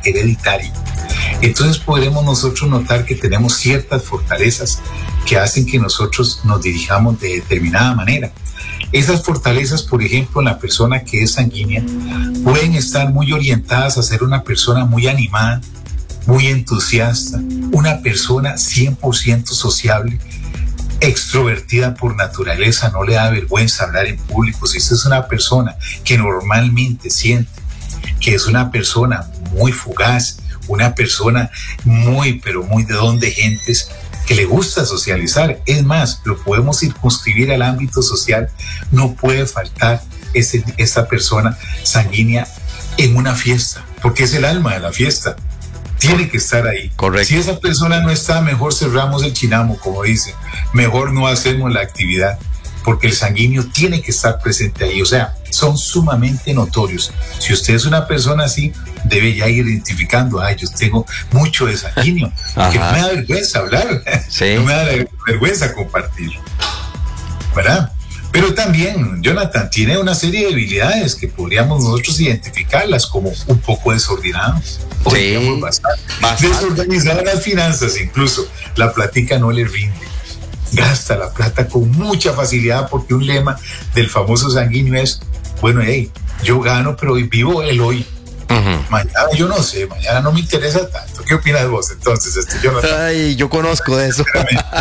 hereditario. Entonces podremos nosotros notar que tenemos ciertas fortalezas que hacen que nosotros nos dirijamos de determinada manera. Esas fortalezas, por ejemplo, en la persona que es sanguínea, pueden estar muy orientadas a ser una persona muy animada, muy entusiasta, una persona 100% sociable, extrovertida por naturaleza, no le da vergüenza hablar en público. Si usted es una persona que normalmente siente que es una persona muy fugaz, una persona muy, pero muy de don de gentes, que le gusta socializar, es más, lo podemos circunscribir al ámbito social, no puede faltar esa persona sanguínea en una fiesta, porque es el alma de la fiesta. Tiene que estar ahí. Correcto. Si esa persona no está, mejor cerramos el chinamo, como dicen. Mejor no hacemos la actividad, porque el sanguíneo tiene que estar presente ahí. O sea, son sumamente notorios. Si usted es una persona así, debe ya ir identificando, yo tengo mucho de sanguíneo, que no me da vergüenza hablar, sí. No me da vergüenza compartir, ¿verdad? Pero también, Jonathan, tiene una serie de debilidades que podríamos nosotros identificarlas como un poco desordenado, o sí, digamos bastante desorganizado en las finanzas, incluso la plática no le rinde, gasta la plata con mucha facilidad, porque un lema del famoso sanguíneo es, bueno, yo gano, pero vivo el hoy. Mañana yo no sé, mañana no me interesa tanto. ¿Qué opinas vos entonces, Jonathan? Ay, yo conozco de eso.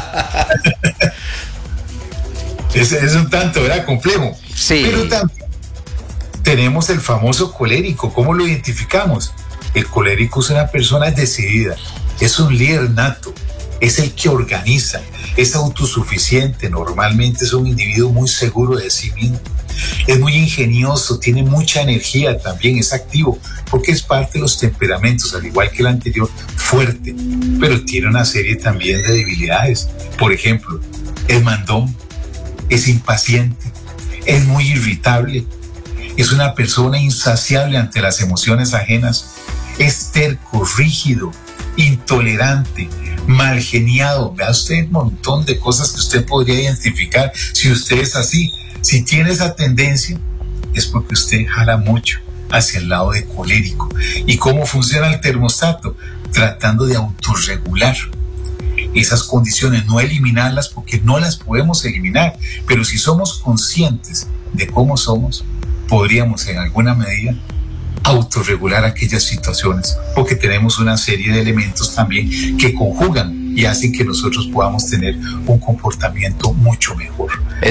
Es un tanto, ¿verdad? Complejo. Sí. Pero también tenemos el famoso colérico. ¿Cómo lo identificamos? El colérico es una persona decidida, es un líder nato, es el que organiza, es autosuficiente, normalmente es un individuo muy seguro de sí mismo, es muy ingenioso, tiene mucha energía también, es activo, porque es parte de los temperamentos, al igual que el anterior, fuerte, pero tiene una serie también de debilidades. Por ejemplo, es mandón, es impaciente, es muy irritable, es una persona insaciable ante las emociones ajenas, es terco, rígido, intolerante, mal geniado. Vea usted un montón de cosas que usted podría identificar si usted es así. Si tiene esa tendencia, es porque usted jala mucho hacia el lado de colérico. ¿Y cómo funciona el termostato? Tratando de autorregular esas condiciones, no eliminarlas, porque no las podemos eliminar, pero si somos conscientes de cómo somos, podríamos en alguna medida autorregular aquellas situaciones, porque tenemos una serie de elementos también que conjugan y hacen que nosotros podamos tener un comportamiento mucho mejor.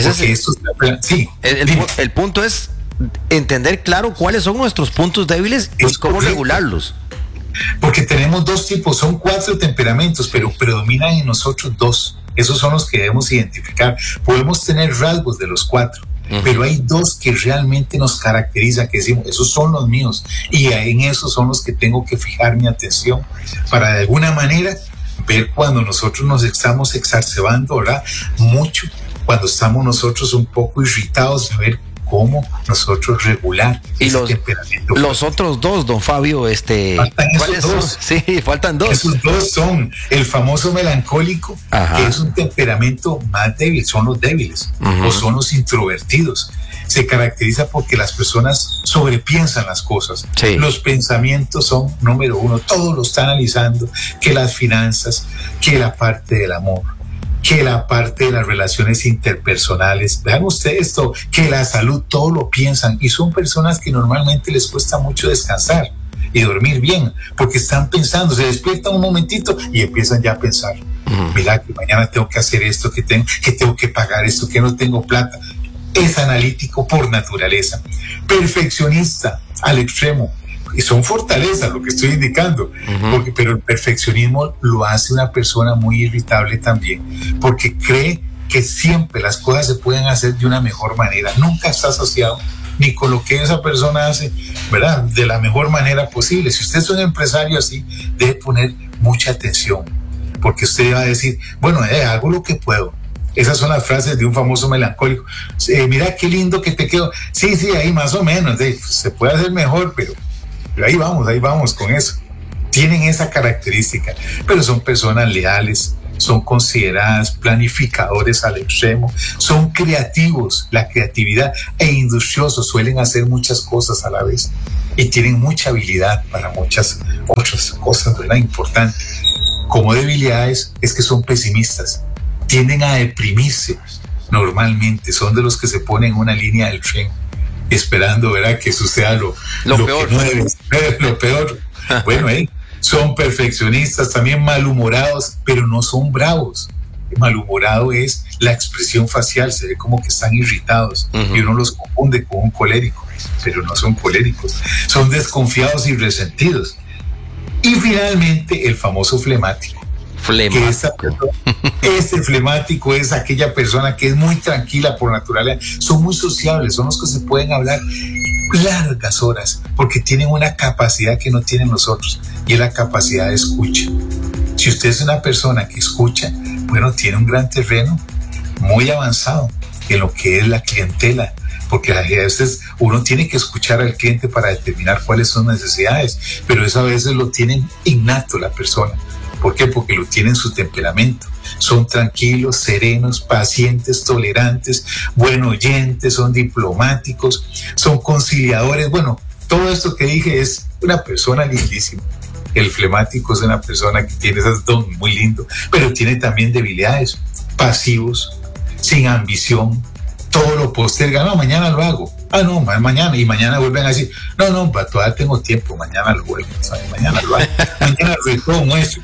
Sí, el punto es entender claro cuáles son nuestros puntos débiles y cómo regularlos. Porque tenemos dos tipos, son 4 temperamentos, pero predominan en nosotros 2. Esos son los que debemos identificar. Podemos tener rasgos de los 4, pero hay 2 que realmente nos caracterizan, que decimos, esos son los míos, y en esos son los que tengo que fijar mi atención para de alguna manera ver cuando nosotros nos estamos exacerbando, ¿verdad? Mucho, cuando estamos nosotros un poco irritados, saber cómo nosotros regular y los otros 2, don Fabio, faltan ¿cuáles son? Sí, faltan 2. Esos 2 son el famoso melancólico, que es un temperamento más débil, son los débiles, o son los introvertidos. Se caracteriza porque las personas sobrepiensan las cosas. Sí. Los pensamientos son número 1, todo lo está analizando, que las finanzas, que la parte del amor, que la parte de las relaciones interpersonales, vean ustedes esto, que la salud, todo lo piensan, y son personas que normalmente les cuesta mucho descansar y dormir bien, porque están pensando, se despiertan un momentito y empiezan ya a pensar, mira que mañana tengo que hacer esto, que tengo que pagar esto, que no tengo plata. Es analítico por naturaleza, perfeccionista al extremo, y son fortalezas lo que estoy indicando, pero el perfeccionismo lo hace una persona muy irritable también, porque cree que siempre las cosas se pueden hacer de una mejor manera, nunca está asociado ni con lo que esa persona hace, ¿verdad?, de la mejor manera posible. Si usted es un empresario así, debe poner mucha atención, porque usted va a decir, bueno, hago lo que puedo. Esas son las frases de un famoso melancólico. Mira qué lindo que te quedó. Sí, ahí más o menos, se puede hacer mejor, pero ahí vamos con eso. Tienen esa característica, pero son personas leales, son consideradas planificadores al extremo, son creativos, la creatividad, e industriosos, suelen hacer muchas cosas a la vez. y tienen mucha habilidad para muchas otras cosas, ¿verdad? Importantes. Como debilidades es que son pesimistas, tienden a deprimirse normalmente, son de los que se ponen en una línea del tren esperando, ¿verdad?, que suceda lo peor. Que no debe ser, lo peor. Bueno, son perfeccionistas, también malhumorados, pero no son bravos. Malhumorado es la expresión facial, se ve como que están irritados, y uno los confunde con un colérico, pero no son coléricos. Son desconfiados y resentidos. Y finalmente, el famoso flemático. Este flemático es aquella persona que es muy tranquila por naturaleza, son muy sociables, son los que se pueden hablar largas horas porque tienen una capacidad que no tienen los otros, y es la capacidad de escucha. Si usted es una persona que escucha, bueno, tiene un gran terreno muy avanzado en lo que es la clientela, porque a veces uno tiene que escuchar al cliente para determinar cuáles son las necesidades, pero eso a veces lo tiene innato la persona. ¿Por qué? Porque lo tiene en su temperamento. Son tranquilos, serenos, pacientes, tolerantes, buen oyentes, son diplomáticos, son conciliadores. Bueno, todo esto que dije es una persona lindísima. El flemático es una persona que tiene esos dones muy lindos, pero tiene también debilidades. Pasivos, sin ambición, todo lo posterga. No, mañana lo hago. No, mañana. Y mañana vuelven a decir, no, todavía tengo tiempo, mañana lo vuelvo, mañana lo hago. Mañana retomo eso.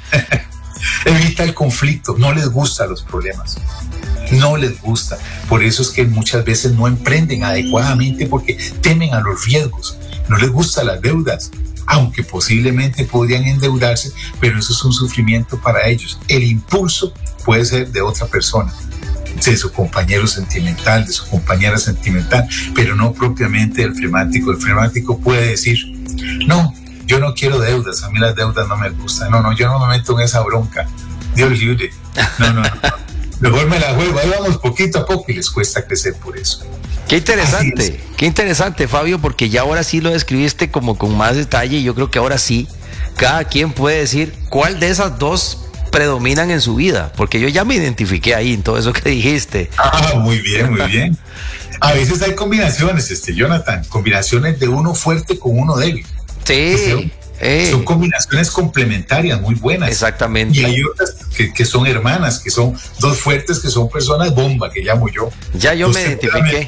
Evita el conflicto, no les gustan los problemas. No les gusta. Por eso es que muchas veces no emprenden adecuadamente porque temen a los riesgos. No les gustan las deudas, aunque posiblemente podrían endeudarse, pero eso es un sufrimiento para ellos. El impulso puede ser de otra persona, de su compañero sentimental, de su compañera sentimental, pero no propiamente del flemático. El flemático puede decir, no, yo no quiero deudas, a mí las deudas no me gustan, no, yo no me meto en esa bronca, Dios libre, no, mejor me la juego, ahí vamos poquito a poco, y les cuesta crecer por eso. Qué interesante, Fabio, porque ya ahora sí lo describiste como con más detalle, y yo creo que ahora sí, cada quien puede decir cuál de esas dos predominan en su vida, porque yo ya me identifiqué ahí en todo eso que dijiste. Muy bien. A veces hay combinaciones, Jonathan, combinaciones de uno fuerte con uno débil. Sí. Son combinaciones complementarias muy buenas. Exactamente. Y hay otras que son hermanas, que son dos fuertes, que son personas bomba, que llamo yo. Ya yo me identifiqué.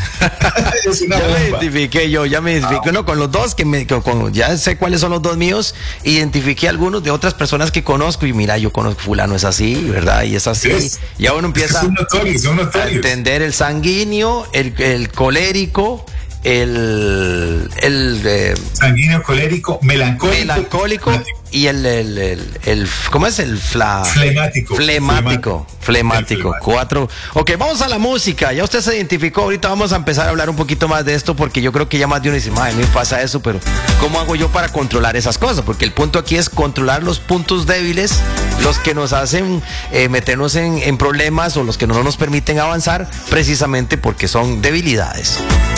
Es una bomba. Ya me identifiqué. No, con los dos, ya sé cuáles son los dos míos. Identifiqué algunos de otras personas que conozco y mira, yo conozco fulano, es así, ¿verdad? Y es así. Ya uno empieza son notorios. A entender el sanguíneo, el colérico, el sanguíneo, colérico, melancólico y el ¿cómo es? El flemático. 4. Ok, vamos a la música. Ya usted se identificó. Ahorita vamos a empezar a hablar un poquito más de esto, porque yo creo que ya más de uno dice, madre, me pasa eso, pero ¿cómo hago yo para controlar esas cosas? Porque el punto aquí es controlar los puntos débiles, los que nos hacen meternos en problemas, o los que no nos permiten avanzar, precisamente porque son debilidades.